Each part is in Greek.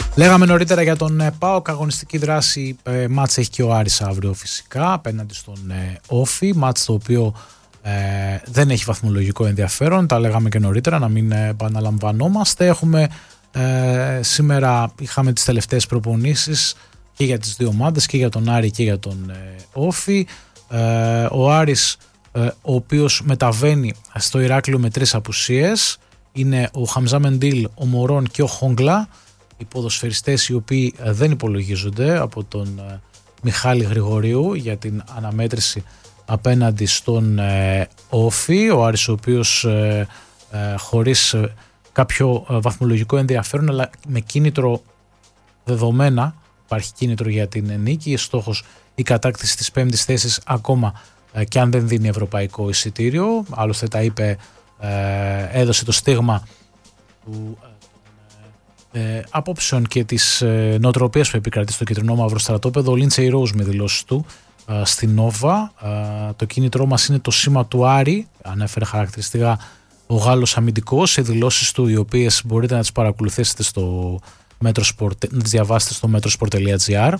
Λέγαμε νωρίτερα για τον ΠΑΟΚ, αγωνιστική δράση, μάτς έχει και ο Άρης αύριο φυσικά απέναντι στον Όφη, μάτς το οποίο δεν έχει βαθμολογικό ενδιαφέρον, τα λέγαμε και νωρίτερα, να μην επαναλαμβανόμαστε. Έχουμε σήμερα, είχαμε τις τελευταίες προπονήσεις και για τις δύο ομάδες, και για τον Άρη και για τον Όφη. Ο Άρης, ο οποίος μεταβαίνει στο Ηράκλειο με 3 απουσίες, είναι ο Χαμζά Μεντίλ, ο Μωρόν και ο Χόγκλα, οι ποδοσφαιριστές οι οποίοι δεν υπολογίζονται από τον Μιχάλη Γρηγορίου για την αναμέτρηση απέναντι στον Όφη. Ο Άρης, ο οποίος χωρίς κάποιο βαθμολογικό ενδιαφέρον, αλλά με κίνητρο δεδομένα, υπάρχει κίνητρο για την νίκη, στόχος η κατάκτηση της 5ης θέσης, ακόμα και αν δεν δίνει ευρωπαϊκό εισιτήριο. Άλλωστε τα είπε, έδωσε το στίγμα του απόψεων και της νοοτροπίας που επικρατεί στο κίτρινο μαύρο στρατόπεδο ο Λίντσεϊ Ρόουζ με δηλώσεις του στην Νόβα. Το κίνητρό μας είναι το σήμα του Άρη, ανέφερε χαρακτηριστικά ο Γάλλος αμυντικός, σε δηλώσεις του οι οποίες μπορείτε να τις παρακολουθήσετε στο Metrosport, να τις διαβάσετε στο metrosport.gr.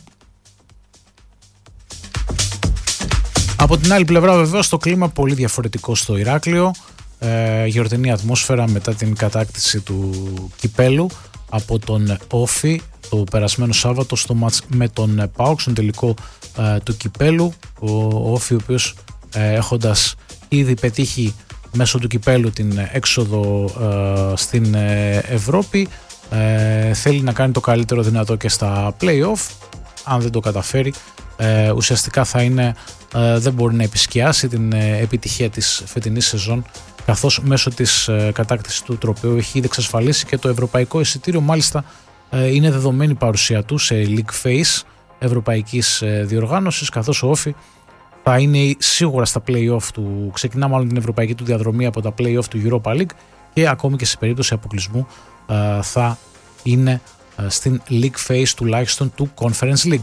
Από την άλλη πλευρά βεβαίως το κλίμα πολύ διαφορετικό στο Ηράκλειο, γιορτινή ατμόσφαιρα μετά την κατάκτηση του κυπέλου από τον Όφη το περασμένο Σάββατο στο μάτς με τον ΠΑΟΚ στον τελικό του κυπέλου. Ο Όφη, ο οποίος έχοντας ήδη πετύχει μέσω του κυπέλου την έξοδο στην Ευρώπη, θέλει να κάνει το καλύτερο δυνατό και στα play-off. Αν δεν το καταφέρει, ουσιαστικά θα είναι, δεν μπορεί να επισκιάσει την επιτυχία της φετινής σεζόν, καθώς μέσω της κατάκτησης του τροπαίου έχει ήδη εξασφαλίσει και το ευρωπαϊκό εισιτήριο. Μάλιστα είναι δεδομένη παρουσία του σε league phase ευρωπαϊκής διοργάνωσης, καθώς ο Όφη θα είναι σίγουρα στα play-off του, ξεκινά μάλλον την ευρωπαϊκή του διαδρομή από τα play-off του Europa League, και ακόμη και σε περίπτωση αποκλεισμού θα είναι στην league phase τουλάχιστον του Conference League.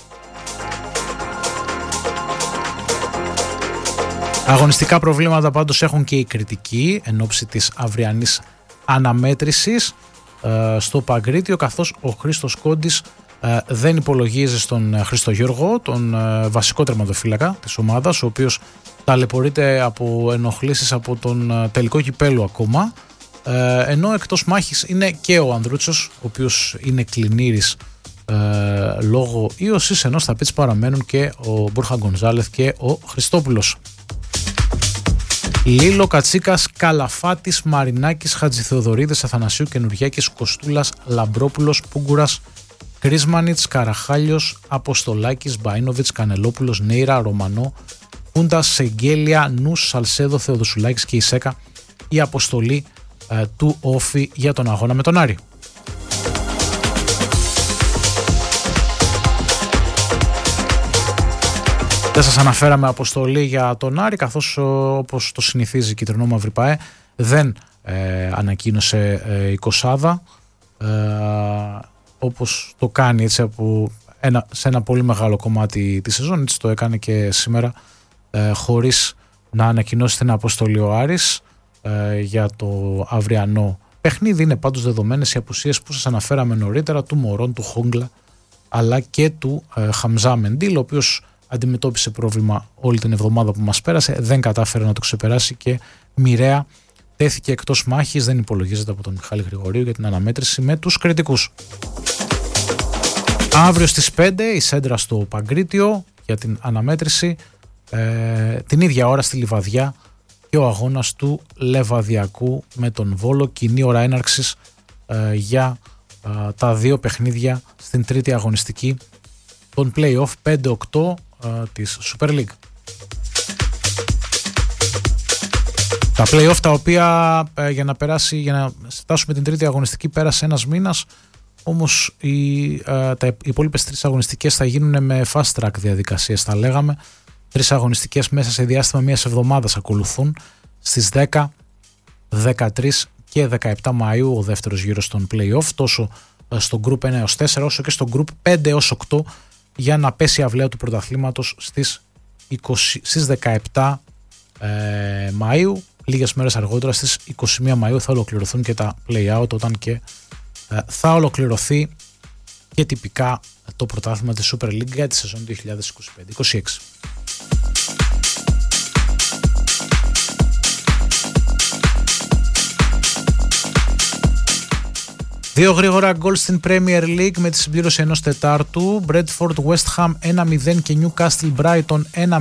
Αγωνιστικά προβλήματα πάντως έχουν και οι κριτικοί εν ώψη της αυριανής αναμέτρησης στο Παγκρίτιο, καθώς ο Χρήστος Κόντης δεν υπολογίζει στον Χριστογιώργο, τον βασικό τερματοφύλακα της ομάδας, ο οποίος ταλαιπωρείται από ενοχλήσεις από τον τελικό κυπέλου ακόμα, ενώ εκτός μάχης είναι και ο Ανδρούτσος, ο οποίος είναι κλινήρης λόγω ίωσης, ενώ στα πίτς παραμένουν και ο Μπούρχα Γκονζάλεθ και ο Χριστόπουλος. Λίλο, Κατσίκας, Καλαφάτης, Μαρινάκης, Χατζηθεοδωρίδης, Αθανασίου, Καινουριάκης, Κοστούλας, Λαμπρόπουλος, Πούγκουρας, Κρίσμανιτς, Καραχάλιος, Αποστολάκης, Μπαΐνοβιτς, Κανελόπουλος, Νέιρα, Ρωμανό, Κούντας, Σεγγέλια, Νους, Σαλσέδο, Θεοδοσουλάκης και Ισέκα, η αποστολή του Όφη για τον αγώνα με τον Άρη. Δεν σας αναφέραμε αποστολή για τον Άρη, καθώς όπως το συνηθίζει η κυτρινό-μαύρη ΠΑΕ δεν ανακοίνωσε εικοσάδα, όπως το κάνει έτσι σε ένα πολύ μεγάλο κομμάτι τη σεζόν. Έτσι το έκανε και σήμερα, χωρίς να ανακοινώσει την αποστολή ο Άρης για το αυριανό παιχνίδι. Είναι πάντως δεδομένες οι απουσίες που σας αναφέραμε νωρίτερα, του Μωρόν, του Χόγκλα, αλλά και του Χαμζά Μεντίλ, ο οποίος αντιμετώπισε πρόβλημα όλη την εβδομάδα που μας πέρασε, δεν κατάφερε να το ξεπεράσει και μοιραία τέθηκε εκτός μάχης, δεν υπολογίζεται από τον Μιχάλη Γρηγορίου για την αναμέτρηση με τους κριτικούς. Αύριο στις 5 η Σέντρα στο Παγκρίτιο για την αναμέτρηση, την ίδια ώρα στη Λιβαδιά και ο αγώνας του Λεβαδιακού με τον Βόλο, κοινή ώρα έναρξης για τα δύο παιχνίδια στην τρίτη αγωνιστική των play-off 5-8 της Super League. Τα play-off τα οποία για να φτάσουμε την τρίτη αγωνιστική πέρασε ένας μήνας, όμως οι υπόλοιπες τρεις αγωνιστικές θα γίνουν με fast track διαδικασίες, τα λέγαμε. 3 αγωνιστικές μέσα σε διάστημα μιας εβδομάδας ακολουθούν στις 10, 13 και 17 Μαΐου ο δεύτερος γύρος των play-off, τόσο στο group 1 έως 4 όσο και στο group 5 έως 8, για να πέσει η αυλαία του πρωταθλήματος στις 17 Μαΐου. Λίγες μέρες αργότερα, στις 21 Μαΐου, θα ολοκληρωθούν και τα play-out, όταν και θα ολοκληρωθεί και τυπικά το πρωτάθλημα της Super League για τη σεζόν 2025-26. Δύο γρήγορα γκολ στην Premier League με τη συμπλήρωση ενός τετάρτου. Bradford West Ham 1-0 και Newcastle Brighton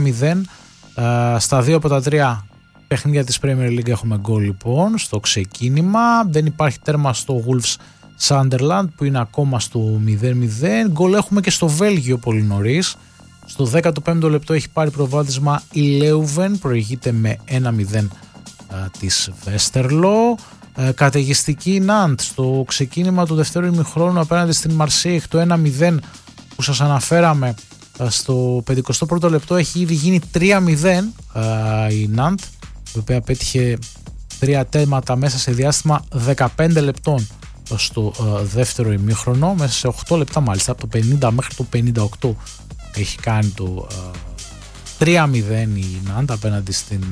1-0. Στα δύο από τα τρία παιχνίδια της Premier League έχουμε γκολ λοιπόν στο ξεκίνημα. Δεν υπάρχει τέρμα στο Wolves Sunderland που είναι ακόμα στο 0-0. Γκολ έχουμε και στο Βέλγιο πολύ νωρίς. Στο 15ο λεπτό έχει πάρει προβάδισμα η Leuven, προηγείται με 1-0 της Westerlo. Καταιγιστική Ναντ στο ξεκίνημα του δεύτερου ημιχρόνου απέναντι στην Μαρσέιγ, το 1-0 που σας αναφέραμε στο 51ο λεπτό έχει ήδη γίνει 3-0 η Ναντ, η οποία πέτυχε 3 τέρματα μέσα σε διάστημα 15 λεπτών στο δεύτερο ημίχρονο, μέσα σε 8 λεπτά μάλιστα, από το 50 μέχρι το 58 έχει κάνει το 3-0 η Ναντ απέναντι στην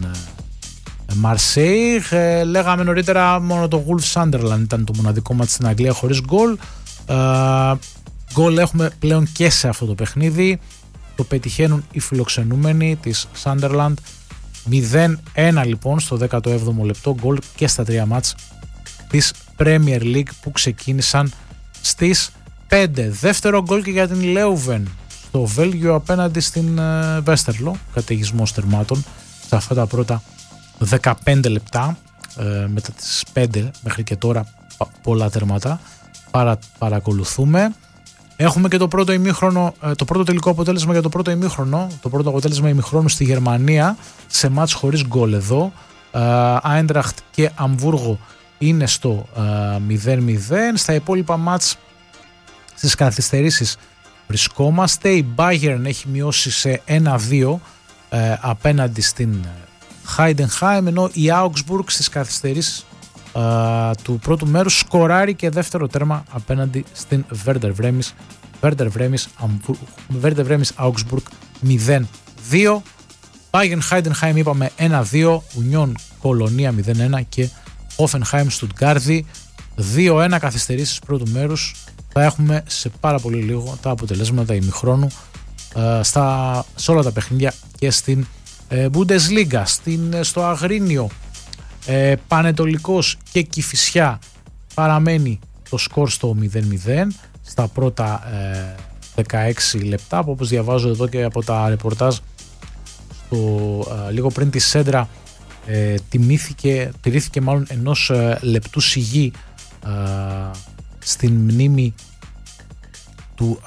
Μαρσέιγ. Λέγαμε νωρίτερα μόνο το Wolves Sunderland ήταν το μοναδικό μάτι στην Αγγλία χωρίς γκολ. Γκολ έχουμε πλέον και σε αυτό το παιχνίδι. Το πετυχαίνουν οι φιλοξενούμενοι της Sunderland. 0-1 λοιπόν στο 17ο λεπτό, γκολ και στα 3 μάτς της Premier League που ξεκίνησαν στις 5. Δεύτερο γκολ και για την Leuven στο Βέλγιο απέναντι στην Westerlo. Καταιγισμός τερμάτων σε αυτά τα πρώτα 15 λεπτά, μετά τις 5 μέχρι και τώρα πολλά τερμάτα. Παρακολουθούμε. Έχουμε και το πρώτο ημίχρονο, το πρώτο τελικό αποτέλεσμα για το πρώτο ημίχρονο, το πρώτο αποτέλεσμα ημιχρόνου στη Γερμανία σε μάτς χωρίς γκολ εδώ. Άιντραχτ και Αμβούργο είναι στο 0-0. Στα υπόλοιπα μάτς στις καθυστερήσεις βρισκόμαστε. Η Bayern έχει μειώσει σε 1-2 απέναντι στην Heidenheim, ενώ η Augsburg στις καθυστερήσεις του πρώτου μέρους σκοράρει και δεύτερο τέρμα απέναντι στην Werder Bremen Augsburg 0-2. Bayern Heidenheim είπαμε 1-2, Union Κολονία 0-1 και Hoffenheim Stuttgart 2-1 καθυστερήσεις πρώτου μέρους. Θα έχουμε σε πάρα πολύ λίγο τα αποτελέσματα ημιχρόνου σε όλα τα παιχνίδια και στην Bundesliga. Στο Αγρίνιο Πανετολικός και Κηφισιά παραμένει το σκορ στο 0-0 στα πρώτα 16 λεπτά που όπως διαβάζω εδώ και από τα ρεπορτάζ λίγο πριν τη Σέντρα τηρήθηκε μάλλον ενός λεπτού σιγή στην μνήμη του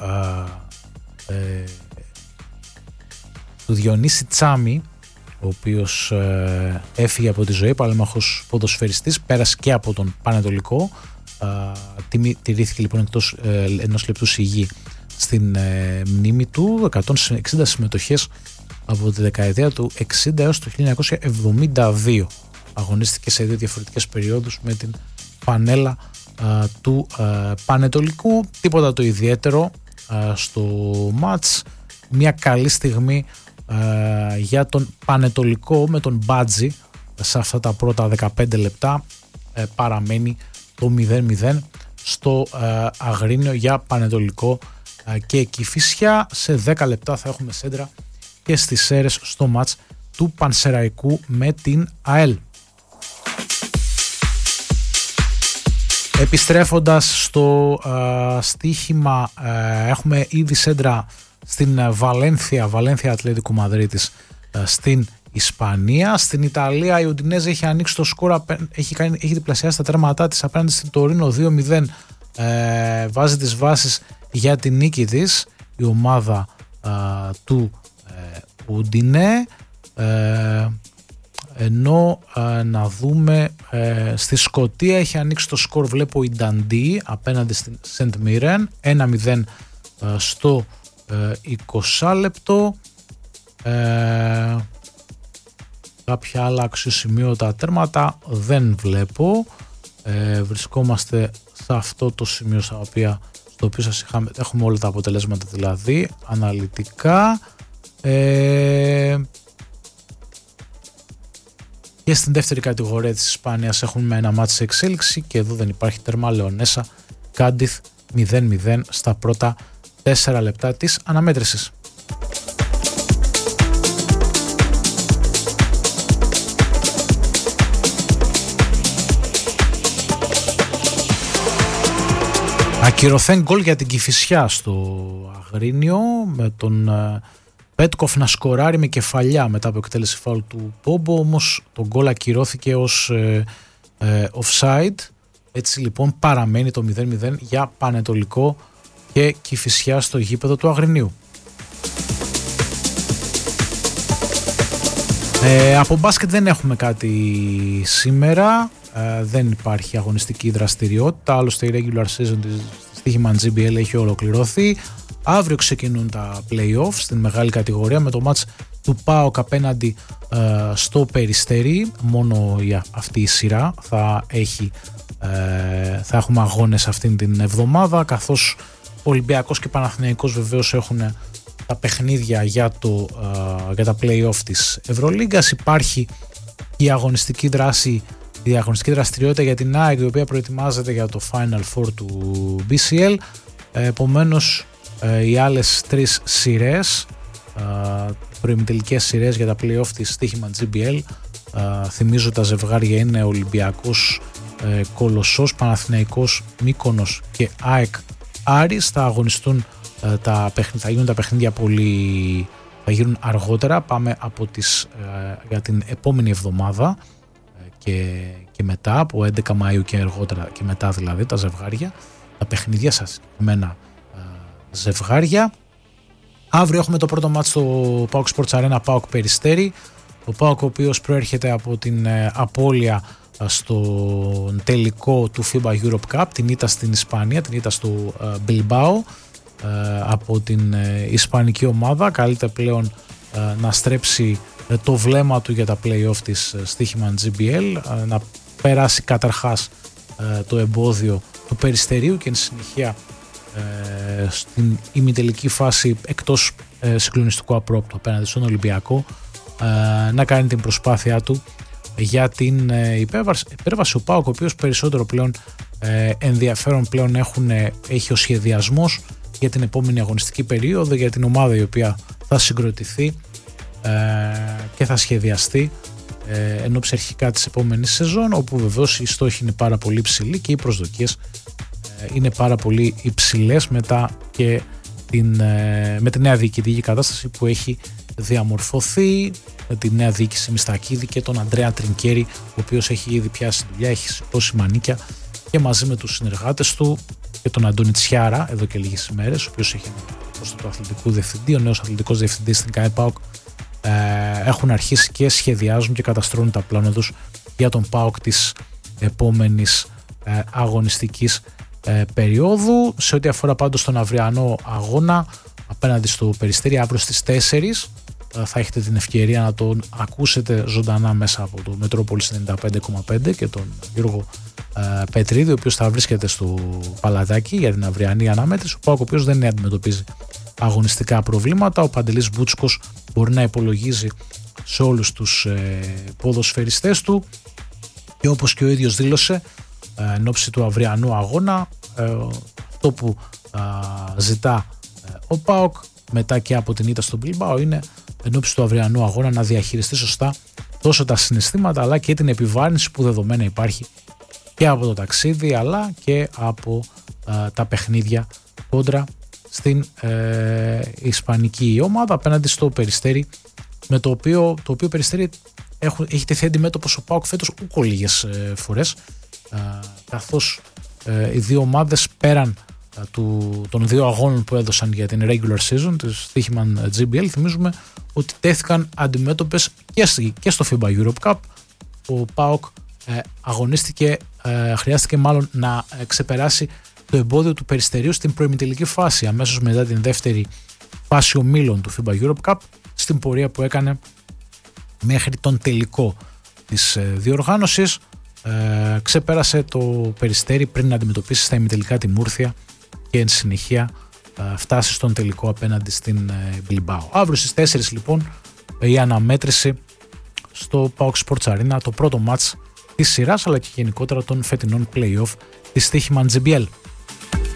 Διονύση Τσάμι, ο οποίος έφυγε από τη ζωή, παλέμαχος ποδοσφαιριστής, πέρασε και από τον Πανετολικό. Τηρήθηκε λοιπόν εκτός ενός λεπτού σιγή στην μνήμη του. 160 συμμετοχές από τη δεκαετία του 60 έως το 1972. Αγωνίστηκε σε δύο διαφορετικές περιόδους με την φανέλα του Πανετολικού. Τίποτα το ιδιαίτερο στο μάτς. Μια καλή στιγμή για τον Πανετολικό με τον Μπάτζη σε αυτά τα πρώτα 15 λεπτά. Παραμένει το 0-0 στο Αγρίνιο για Πανετολικό και Κηφισιά. Σε 10 λεπτά θα έχουμε σέντρα και στις Σέρρες στο μάτς του Πανσεραϊκού με την ΑΕΛ. Επιστρέφοντας στο στοίχημα, έχουμε ήδη σέντρα στην Βαλένθια Ατλέτικο Μαδρίτης στην Ισπανία. Στην Ιταλία η Ουντινέζε έχει ανοίξει το σκορ, έχει διπλασιάσει τα τέρματά της απέναντι στην Τωρίνο 2-0. Βάζει τις βάσεις για την νίκη της η ομάδα του Ουντινέ. Ενώ να δούμε στη Σκωτία έχει ανοίξει το σκορ, βλέπω η Νταντί απέναντι στην Σεντ Μίρεν 1-0 στο 20 λεπτό. Κάποια άλλα αξιοσημείωτα τέρματα δεν βλέπω. Βρισκόμαστε σε αυτό το σημείο στο οποίο σας έχουμε όλα τα αποτελέσματα, δηλαδή αναλυτικά. Και στην δεύτερη κατηγορία της Ισπανίας έχουμε ένα μάτς σε εξέλιξη και εδώ δεν υπάρχει τέρμα. Λεωνέσα Κάντιθ 0-0 στα πρώτα 4 λεπτά της αναμέτρησης. Ακυρωθέν γκολ για την Κηφισιά στο Αγρίνιο, με τον Πέτκοφ να σκοράρει με κεφαλιά μετά από εκτέλεση φάουλ του Πόμπο, όμως το γκολ ακυρώθηκε ως offside. Έτσι λοιπόν παραμένει το 0-0 για Πανετολικό και Κηφισιά στο γήπεδο του Αγρινίου. Από μπάσκετ δεν έχουμε κάτι σήμερα, δεν υπάρχει αγωνιστική δραστηριότητα, άλλωστε η regular season της στοίχημα GBL έχει ολοκληρωθεί. Αύριο ξεκινούν τα play-offs στην μεγάλη κατηγορία με το μάτς του ΠΑΟΚ απέναντι στο Περιστέρι. Μόνο για αυτή η σειρά θα έχουμε αγώνες αυτήν την εβδομάδα, καθώς Ολυμπιακός και Παναθηναϊκός βεβαίως έχουν τα παιχνίδια για τα play-off της Ευρωλίγκας. Υπάρχει η αγωνιστική δραστηριότητα για την ΑΕΚ, η οποία προετοιμάζεται για το Final Four του BCL. Επομένως οι άλλες τρεις σειρές, προημιτελικές σειρές για τα play-off της στοίχημα GBL, θυμίζω τα ζευγάρια είναι Ολυμπιακός Κολοσσός, Παναθηναϊκός Μύκονος και ΑΕΚ Άρης. Θα αγωνιστούν θα γίνουν τα παιχνίδια θα γίνουν αργότερα. Πάμε για την επόμενη εβδομάδα και μετά, από 11 Μαΐου και αργότερα και μετά, δηλαδή τα ζευγάρια, τα παιχνίδια σας συγκεκριμένα ζευγάρια. Αύριο έχουμε το πρώτο μάτς στο PAOK Sports Arena, PAOK Περιστέρι. Ο PAOK, ο οποίος προέρχεται από την απώλεια στο τελικό του FIBA Europe Cup, την ήττα στην Ισπανία, την ήττα στο Bilbao από την ισπανική ομάδα. Καλείται πλέον να στρέψει το βλέμμα του για τα play-off της στοίχημα GBL, να περάσει καταρχάς το εμπόδιο του Περιστερίου και εν συνεχεία στην ημιτελική φάση εκτός συγκλονιστικού απρόπτου απέναντι στον Ολυμπιακό να κάνει την προσπάθειά του για την υπέρβαση. Ο ΠΑΟΚ, ο οποίος περισσότερο πλέον ενδιαφέρον πλέον έχει ο σχεδιασμός για την επόμενη αγωνιστική περίοδο, για την ομάδα η οποία θα συγκροτηθεί και θα σχεδιαστεί εν ώψη αρχικά της επόμενης σεζόν, όπου βεβαίως οι στόχοι είναι πάρα πολύ υψηλοί και οι προσδοκίες είναι πάρα πολύ υψηλές μετά και με τη νέα διοικητική κατάσταση που έχει διαμορφωθεί, με τη νέα διοίκηση Μιστακίδη και τον Αντρέα Τρινκέρι, ο οποίος έχει ήδη πιάσει δουλειά, έχει σηκώσει μανίκια, και μαζί με τους συνεργάτες του και τον Αντώνη Τσιάρα εδώ και λίγες ημέρες, ο οποίος έχει ένα πόστο του αθλητικού διευθυντή, ο νέος αθλητικός διευθυντής στην ΚΑΕ ΠΑΟΚ, έχουν αρχίσει και σχεδιάζουν και καταστρώνουν τα πλάνα τους για τον ΠΑΟΚ της επόμενης αγωνιστικής περίοδου. Σε ό,τι αφορά πάντως τον αυριανό αγώνα απέναντι στο Περιστέρι, αύριο στις 4 θα έχετε την ευκαιρία να τον ακούσετε ζωντανά μέσα από το Μετρόπολης 95,5 και τον Γιώργο Πετρίδη, ο οποίος θα βρίσκεται στο Παλατάκι για την αυριανή αναμέτρηση. Ο ΠΑΟΚ, ο οποίος δεν αντιμετωπίζει αγωνιστικά προβλήματα. Ο Παντελής Μπούτσκος μπορεί να υπολογίζει σε όλους τους ποδοσφαιριστές του και όπως και ο ίδιος δήλωσε εν ώψη του αυριανού αγώνα, αυτό που ζητά ο ΠΑΟΚ μετά και από την ήττα στον Bilbao είναι εν ώψη του αυριανού αγώνα να διαχειριστεί σωστά τόσο τα συναισθήματα αλλά και την επιβάρυνση που δεδομένα υπάρχει και από το ταξίδι αλλά και από τα παιχνίδια κόντρα στην ισπανική ομάδα απέναντι στο Περιστέρι, με το οποίο Περιστέρι έχει τεθεί αντιμέτωπος ο ΠΑΟΚ φέτος ούκο λίγες φορές, καθώς οι δύο ομάδες πέραν των δύο αγώνων που έδωσαν για την regular season της στοίχημαν GBL, θυμίζουμε ότι τέθηκαν αντιμέτωπες και στο FIBA Europe Cup. Ο ΠΑΟΚ χρειάστηκε μάλλον να ξεπεράσει το εμπόδιο του Περιστερίου στην προημιτελική φάση αμέσως μετά την δεύτερη φάση ομίλων του FIBA Europe Cup, στην πορεία που έκανε μέχρι τον τελικό της διοργάνωσης. Ξεπέρασε το Περιστέρι πριν να αντιμετωπίσει στα ημιτελικά τη Μούρθια και εν συνεχεία φτάσει στον τελικό απέναντι στην Bilbao. Αύριο στις 4 λοιπόν η αναμέτρηση στο PAOK Sports Arena, το πρώτο μάτς της σειράς αλλά και γενικότερα των φετινών play-off της στοίχημαν GBL.